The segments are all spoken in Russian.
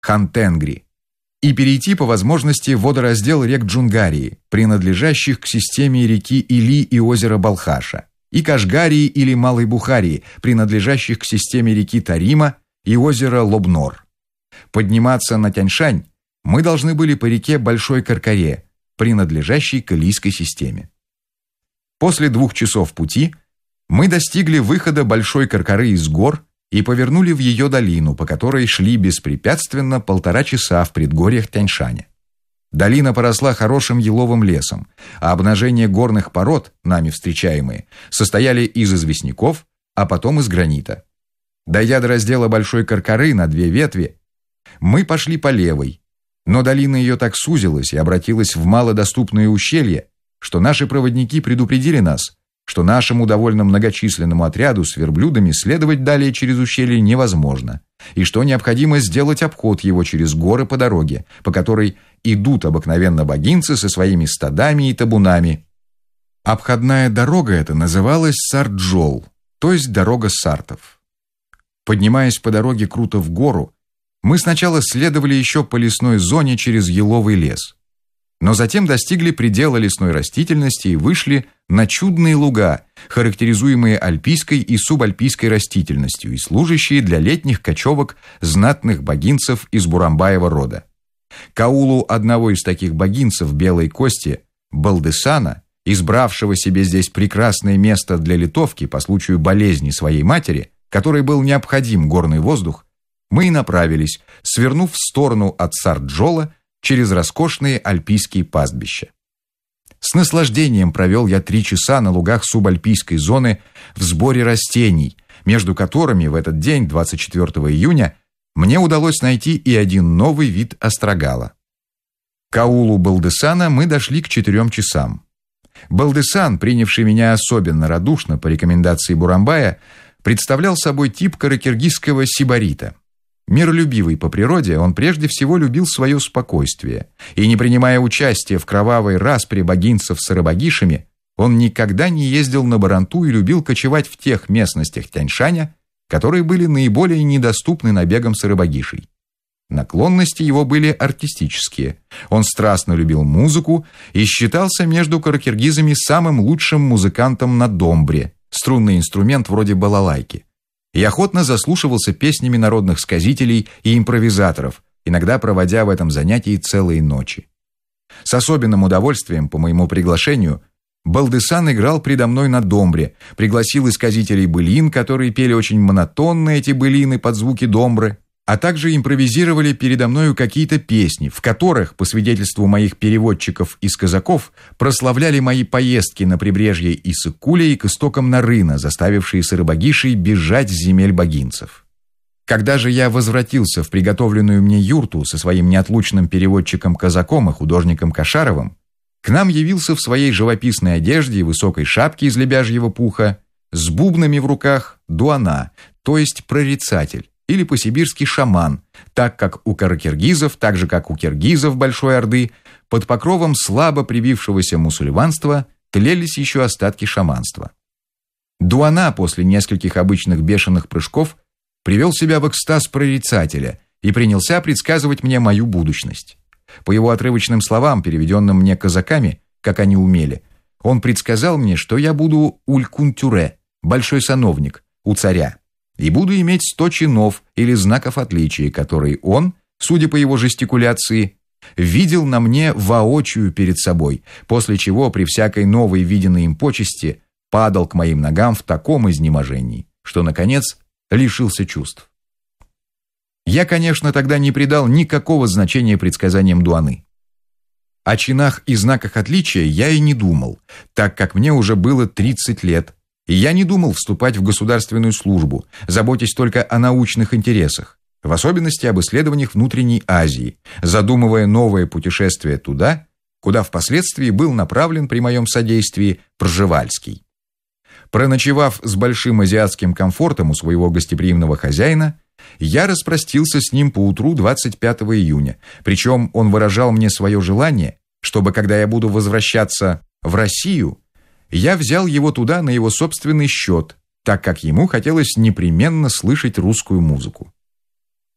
Хантенгри, и перейти по возможности в водораздел рек Джунгарии, принадлежащих к системе реки Или и озера Балхаша, и Кашгарии или Малой Бухарии, принадлежащих к системе реки Тарима и озера Лобнор. Подниматься на Тяньшань мы должны были по реке Большой Каркаре, принадлежащей к Илийской системе. После 2 часов пути мы достигли выхода Большой Каркары из гор и повернули в ее долину, по которой шли беспрепятственно 1,5 часа в предгорьях Тяньшаня. Долина поросла хорошим еловым лесом, а обнажения горных пород, нами встречаемые, состояли из известняков, а потом из гранита. Дойдя до раздела Большой Каркары на 2 ветви, мы пошли по левой, но долина ее так сузилась и обратилась в малодоступные ущелья, что наши проводники предупредили нас, что нашему довольно многочисленному отряду с верблюдами следовать далее через ущелье невозможно, и что необходимо сделать обход его через горы по дороге, по которой идут обыкновенно богинцы со своими стадами и табунами. Обходная дорога эта называлась Сарджол, то есть дорога сартов. Поднимаясь по дороге круто в гору, мы сначала следовали еще по лесной зоне через еловый лес, но затем достигли предела лесной растительности и вышли на чудные луга, характеризуемые альпийской и субальпийской растительностью и служащие для летних кочевок знатных богинцев из Бурамбаева рода. К аулу одного из таких богинцев белой кости, Балдесана, избравшего себе здесь прекрасное место для литовки по случаю болезни своей матери, которой был необходим горный воздух, мы и направились, свернув в сторону от Сарджола через роскошные альпийские пастбища. С наслаждением провел я 3 часа на лугах субальпийской зоны в сборе растений, между которыми в этот день, 24 июня, мне удалось найти и один новый вид острогала. К аулу Балдесана мы дошли к 4 часам. Балдесан, принявший меня особенно радушно по рекомендации Бурамбая, представлял собой тип каракиргизского сибарита. Миролюбивый по природе, он прежде всего любил свое спокойствие, и, не принимая участия в кровавой распре богинцев с сарабагишами, он никогда не ездил на Баранту и любил кочевать в тех местностях Тяньшаня, которые были наиболее недоступны набегам сарабагишей. Наклонности его были артистические. Он страстно любил музыку и считался между каракиргизами самым лучшим музыкантом на домбре, струнный инструмент вроде балалайки, и охотно заслушивался песнями народных сказителей и импровизаторов, иногда проводя в этом занятии целые ночи. С особенным удовольствием, по моему приглашению, Балдесан играл предо мной на домбре, пригласил исказителей былин, которые пели очень монотонно эти былины под звуки домбры, а также импровизировали передо мною какие-то песни, в которых, по свидетельству моих переводчиков из казаков, прославляли мои поездки на прибрежье Иссык-Куля и к истокам Нарына, заставившие сарабагишей бежать с земель богинцев. Когда же я возвратился в приготовленную мне юрту со своим неотлучным переводчиком-казаком и художником Кошаровым, к нам явился в своей живописной одежде и высокой шапке из лебяжьего пуха, с бубнами в руках дуана, то есть прорицатель, или по-сибирски шаман, так как у каракиргизов, так же как у киргизов Большой Орды, под покровом слабо привившегося мусульманства тлелись еще остатки шаманства. Дуана после нескольких обычных бешеных прыжков привел себя в экстаз прорицателя и принялся предсказывать мне мою будущность. По его отрывочным словам, переведенным мне казаками, как они умели, он предсказал мне, что я буду улькун-тюре, большой сановник, у царя, и буду иметь 100 чинов или знаков отличия, которые он, судя по его жестикуляции, видел на мне воочию перед собой, после чего при всякой новой виденной им почести падал к моим ногам в таком изнеможении, что, наконец, лишился чувств. Я, конечно, тогда не придал никакого значения предсказаниям Дуаны. О чинах и знаках отличия я и не думал, так как мне уже было 30 лет, и я не думал вступать в государственную службу, заботясь только о научных интересах, в особенности об исследованиях внутренней Азии, задумывая новое путешествие туда, куда впоследствии был направлен при моем содействии Пржевальский. Проночевав с большим азиатским комфортом у своего гостеприимного хозяина, я распростился с ним поутру 25 июня, причем он выражал мне свое желание, чтобы, когда я буду возвращаться в Россию, я взял его туда на его собственный счет, так как ему хотелось непременно слышать русскую музыку.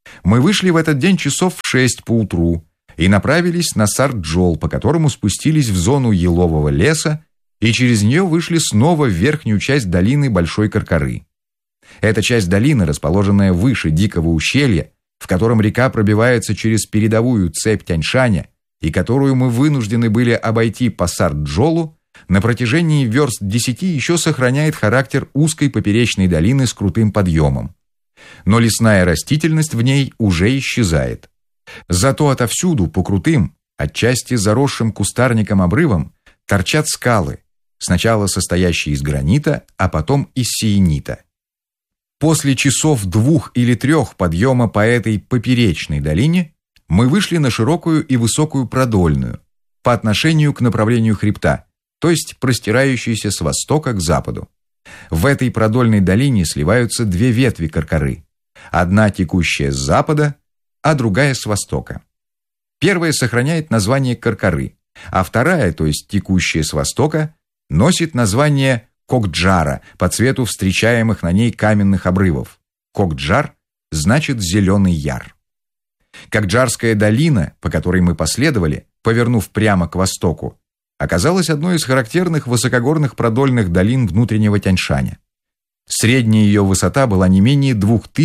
Мы вышли в этот день часов в 6 поутру и направились на Сарджол, по которому спустились в зону елового леса и через нее вышли снова в верхнюю часть долины Большой Каркары. Эта часть долины, расположенная выше Дикого ущелья, в котором река пробивается через передовую цепь Тяньшаня и которую мы вынуждены были обойти по Сарджолу, на протяжении верст 10 еще сохраняет характер узкой поперечной долины с крутым подъемом. Но лесная растительность в ней уже исчезает. Зато отовсюду по крутым, отчасти заросшим кустарником обрывам, торчат скалы, сначала состоящие из гранита, а потом из сиенита. После часов 2 или 3 подъема по этой поперечной долине мы вышли на широкую и высокую продольную по отношению к направлению хребта, то есть простирающуюся с востока к западу. В этой продольной долине сливаются две ветви Каркары, одна текущая с запада, а другая с востока. Первая сохраняет название Каркары, а вторая, то есть текущая с востока, носит название Кокджара по цвету встречаемых на ней каменных обрывов. Кокджар значит «зеленый яр». Кокджарская долина, по которой мы последовали, повернув прямо к востоку, оказалась одной из характерных высокогорных продольных долин внутреннего Тяньшаня. Средняя ее высота была не менее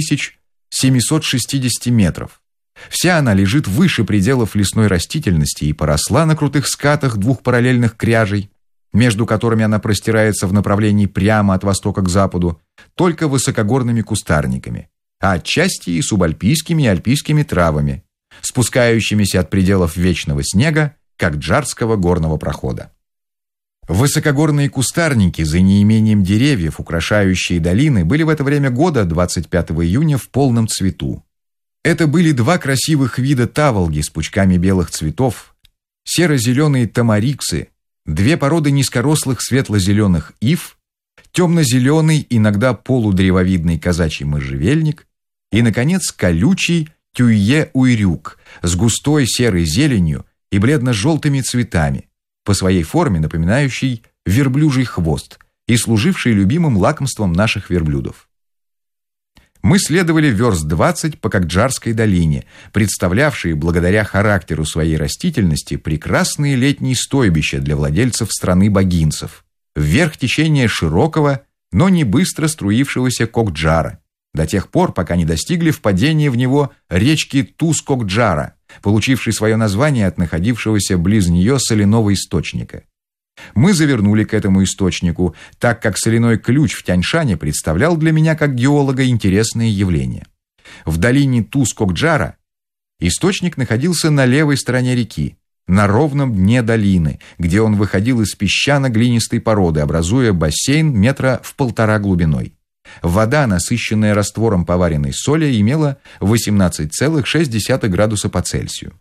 2760 метров. Вся она лежит выше пределов лесной растительности и поросла на крутых скатах двух параллельных кряжей, между которыми она простирается в направлении прямо от востока к западу, только высокогорными кустарниками, а отчасти и субальпийскими и альпийскими травами, спускающимися от пределов вечного снега Кокджарского горного прохода. Высокогорные кустарники, за неимением деревьев, украшающие долины, были в это время года, 25 июня, в полном цвету. Это были два красивых вида таволги с пучками белых цветов, серо-зеленые тамариксы, две породы низкорослых светло-зеленых ив, темно-зеленый, иногда полудревовидный казачий можжевельник и, наконец, колючий тюйе-уйрюк с густой серой зеленью и бледно-желтыми цветами, по своей форме напоминающий верблюжий хвост и служивший любимым лакомством наших верблюдов. Мы следовали верст 20 по Кокджарской долине, представлявшие, благодаря характеру своей растительности, прекрасные летние стойбища для владельцев страны богинцев, вверх течения широкого, но не быстро струившегося Кокджара, до тех пор, пока не достигли впадения в него речки Туз-Кокджара, получившей свое название от находившегося близ нее соляного источника. Мы завернули к этому источнику, так как соляной ключ в Тяньшане представлял для меня как геолога интересное явление. В долине Туз-Кокджара источник находился на левой стороне реки, на ровном дне долины, где он выходил из песчано-глинистой породы, образуя бассейн метра в 1,5 глубиной. Вода, насыщенная раствором поваренной соли, имела 18,6 градуса по Цельсию.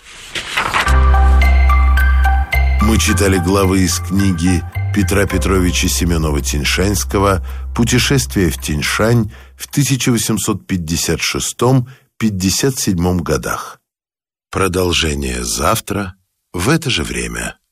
Мы читали главы из книги Петра Петровича Семенова-Тяньшанского «Путешествие в Тяньшань» в 1856-57 годах. Продолжение завтра в это же время.